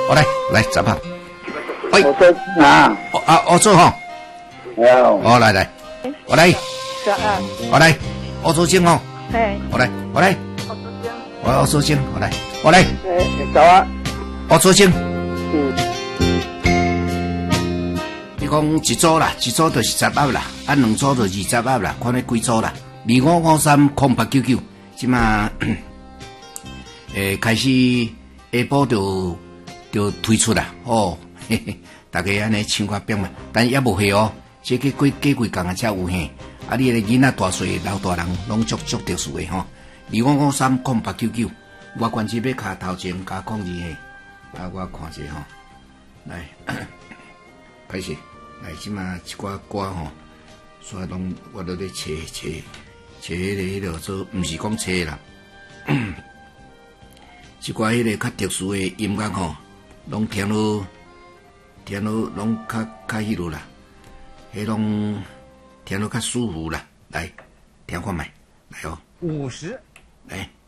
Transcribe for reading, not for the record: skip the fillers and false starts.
来10号。喂， 我说啊， 我做哈。 哦， 来，我来，我来，我做先哦。我来，我做先，我来。 走啊， 我做先。你讲一组啦，一组就是10盒啦，2组就20盒啦，看你几组啦。25530899，即嘛，开始下晡就推出啦，哦，嘿嘿，大家安尼抢看表嘛，但也无会哦，这个过几工啊才有嘿。啊，你个囡仔大细老大人拢足特殊的吼。25530899，我关键要卡头前加控制嘿，我看一下吼，来，开始。来，即马一寡歌吼，所以拢我都咧找迄个做，毋是讲找啦，一寡迄个较特殊的音乐吼，拢听落拢较迄落啦，迄拢听落较舒服啦。来，听看觅，来哦。 50， 来，